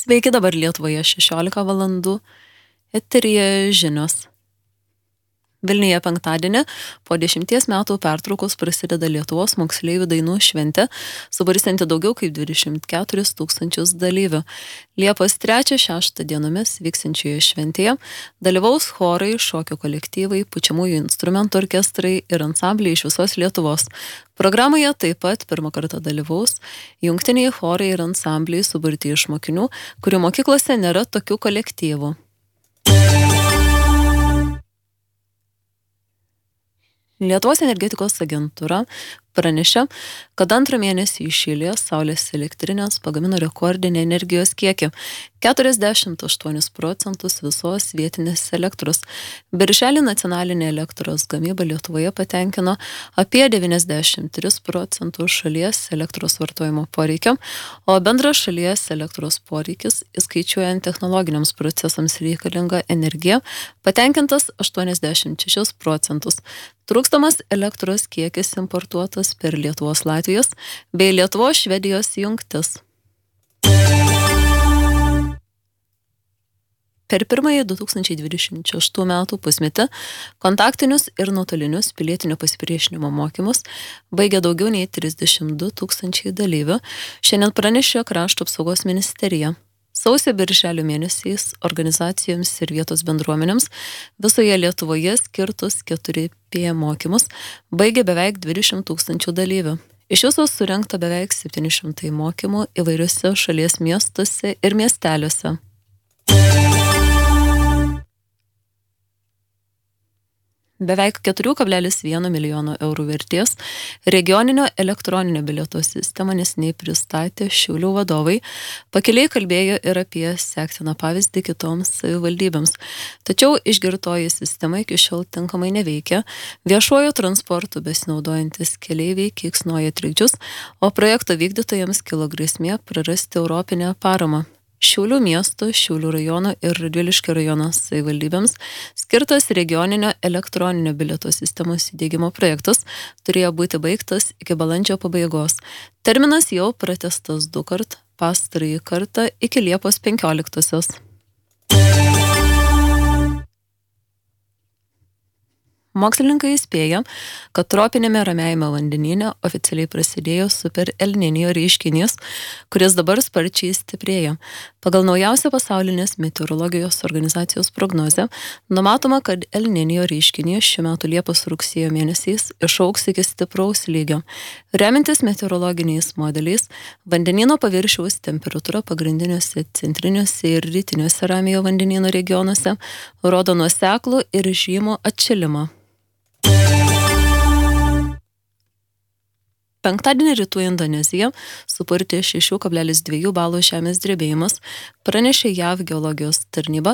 Sveiki, dabar Lietuvoje 16 valandų. Eteryje žinios. Vilniuje penktadienį po 10 metų pertraukos prasideda Lietuvos moksleivių dainų šventė, subursianti daugiau kaip 24 000 dalyvių. Liepos 3-6 dienomis vyksinčioje šventėje dalyvaus chorai, šokio kolektyvai, pučiamųjų instrumentų orkestrai ir ansambliai iš visos Lietuvos. Programoje taip pat pirmą kartą dalyvaus jungtiniai chorai ir ansambliai suburti iš mokinių, kurių mokyklose nėra tokių kolektyvų. Lietuvos energetikos agentūra pranešė, kad antrą mėnesį iš eilės saulės elektrinės pagamino rekordinį energijos kiekį - 48% visos vietinės elektros. Birželį nacionalinė elektros gamyba Lietuvoje patenkino apie 93% šalies elektros vartojimo poreikio, o bendras šalies elektros poreikis, įskaičiuojant technologiniams procesams reikalingą energiją, patenkintas 86%. Trūkstamas elektros kiekis importuotas per Lietuvos-Latvijos bei Lietuvos-Švedijos jungtis. Per pirmąjį 2026 metų pusmetį kontaktinius ir nuotolinius pilietinio pasipriešinimo mokymus baigė daugiau nei 32 000 dalyvių, šiandien pranešė Krašto apsaugos ministerija. Sausio-birželio mėnesiais organizacijoms ir vietos bendruomenėms visoje Lietuvoje skirtus 4P mokymus baigė beveik 20 000 dalyvių. Iš viso surengta beveik 700 mokymų įvairiuose šalies miestuose ir miesteliuose. Beveik 4,1 milijono eurų vertės regioninio elektroninio bilieto sistemą neseniai pristatė Šiaulių vadovai. Pakeliai kalbėjo ir apie sektiną pavyzdį kitoms savivaldybėms. Tačiau išgirtoji sistema iki šiol tinkamai neveikia. Viešuoju transportu besinaudojantis keleiviai keiksnoja trikdžius, o projekto vykdytojams kilo grėsmė prarasti europinę paramą. Šiaulių miesto, Šiaulių rajono ir Radviliškio rajono savivaldybėms skirtas regioninio elektroninio bilieto sistemos įdiegimo projektas turėjo būti baigtas iki balandžio pabaigos. Terminas jau pratęstas 2 kart, pastarąjį kartą iki Liepos 15-osios. Mokslininkai įspėja, kad tropinėme Ramiajame vandenyne oficialiai prasidėjo super El Niño reiškinys, kuris dabar sparčiai stiprėja. Pagal naujausią pasaulinės meteorologijos organizacijos prognozę, numatoma, kad El Niño reiškinys šių metų Liepos-rugsėjo mėnesiais išaugs iki stipraus lygio. Remiantis meteorologiniais modeliais, vandenyno paviršiaus temperatūra pagrindiniuose centriniuose ir rytiniuose Ramiojo vandenyno regionuose rodo nuoseklų ir žymų atšilimą. Penktadienį rytų Indonezija supurtė 6,2 balų žemės drebėjimas, pranešė JAV geologijos tarnyba,